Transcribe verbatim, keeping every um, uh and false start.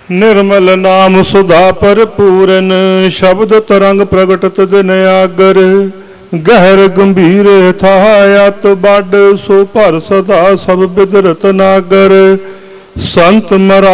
निर्मल नाम सुधा पर पूरन, शब्द तरंग प्रगटत दिन आगर। गहर गंभीर थायत बड, सो भर सदा सब बिदरत नागर। संत मरा